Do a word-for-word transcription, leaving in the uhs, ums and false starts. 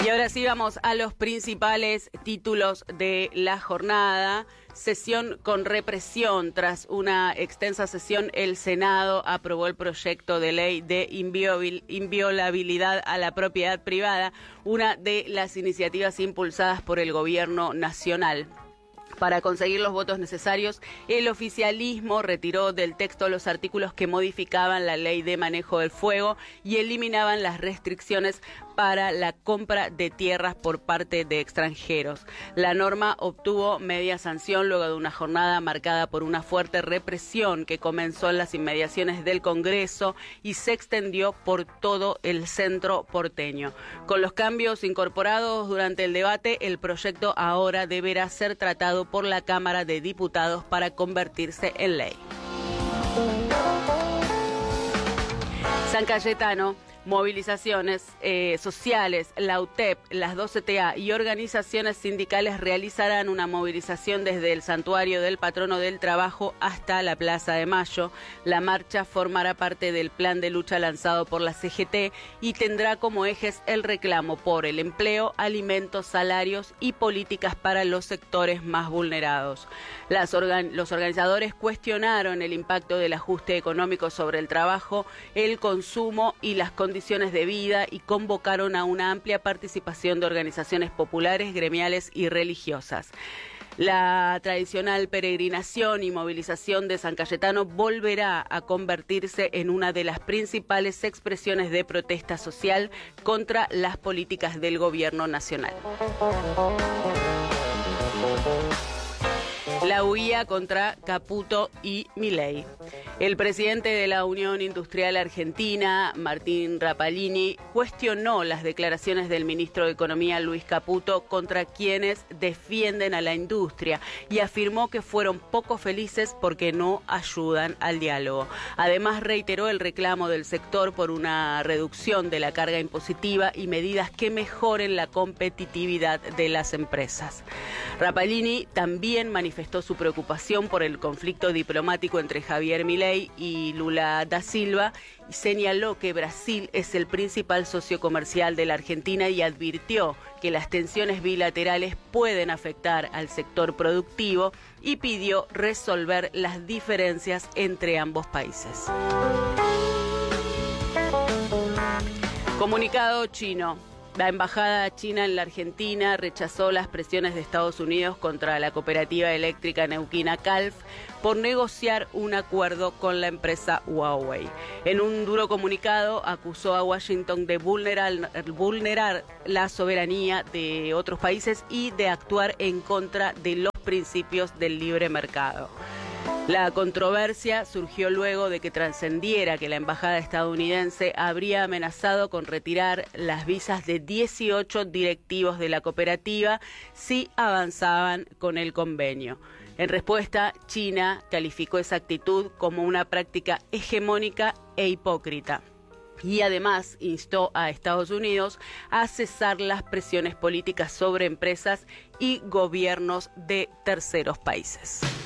Y ahora sí vamos a los principales títulos de la jornada. Sesión con represión. Tras una extensa sesión, el Senado aprobó el proyecto de ley de inviolabilidad a la propiedad privada, una de las iniciativas impulsadas por el gobierno nacional. Para conseguir los votos necesarios, el oficialismo retiró del texto los artículos que modificaban la ley de manejo del fuego y eliminaban las restricciones para la compra de tierras por parte de extranjeros. La norma obtuvo media sanción luego de una jornada marcada por una fuerte represión que comenzó en las inmediaciones del Congreso y se extendió por todo el centro porteño. Con los cambios incorporados durante el debate, el proyecto ahora deberá ser tratado por la Cámara de Diputados para convertirse en ley. San Cayetano. Movilizaciones eh, sociales, la U T E P, las dos C T A y organizaciones sindicales realizarán una movilización desde el Santuario del Patrono del Trabajo hasta la Plaza de Mayo. La marcha formará parte del plan de lucha lanzado por la C G T y tendrá como ejes el reclamo por el empleo, alimentos, salarios y políticas para los sectores más vulnerados. Las organ- los organizadores cuestionaron el impacto del ajuste económico sobre el trabajo, el consumo y las condiciones de vida y convocaron a una amplia participación de organizaciones populares, gremiales y religiosas. La tradicional peregrinación y movilización de San Cayetano volverá a convertirse en una de las principales expresiones de protesta social contra las políticas del gobierno nacional. La huía contra Caputo y Milei. El presidente de la Unión Industrial Argentina, Martín Rapalini, cuestionó las declaraciones del ministro de Economía, Luis Caputo, contra quienes defienden a la industria y afirmó que fueron poco felices porque no ayudan al diálogo. Además, reiteró el reclamo del sector por una reducción de la carga impositiva y medidas que mejoren la competitividad de las empresas. Rapalini también manifestó su preocupación por el conflicto diplomático entre Javier Milei y Lula da Silva y señaló que Brasil es el principal socio comercial de la Argentina y advirtió que las tensiones bilaterales pueden afectar al sector productivo y pidió resolver las diferencias entre ambos países. Comunicado chino. La embajada china en la Argentina rechazó las presiones de Estados Unidos contra la cooperativa eléctrica neuquina Calf por negociar un acuerdo con la empresa Huawei. En un duro comunicado acusó a Washington de vulnerar, vulnerar la soberanía de otros países y de actuar en contra de los principios del libre mercado. La controversia surgió luego de que trascendiera que la embajada estadounidense habría amenazado con retirar las visas de dieciocho directivos de la cooperativa si avanzaban con el convenio. En respuesta, China calificó esa actitud como una práctica hegemónica e hipócrita. Y además instó a Estados Unidos a cesar las presiones políticas sobre empresas y gobiernos de terceros países.